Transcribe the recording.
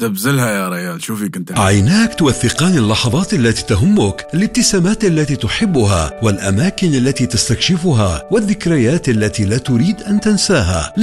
تبذلها يا ريال، شو فيك انت؟ عيناك توثقان اللحظات التي تهمك، الابتسامات التي تحبها، والأماكن التي تستكشفها، والذكريات التي لا تريد أن تنساها.